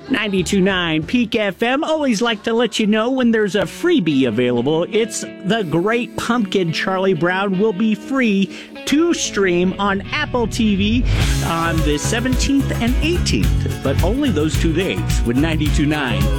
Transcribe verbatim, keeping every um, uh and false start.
ninety-two point nine Peak F M. Always like to let you know when there's a freebie available. It's The Great Pumpkin. Charlie Brown will be free to stream on Apple T V on the seventeenth and eighteenth, but only those two days with ninety-two point nine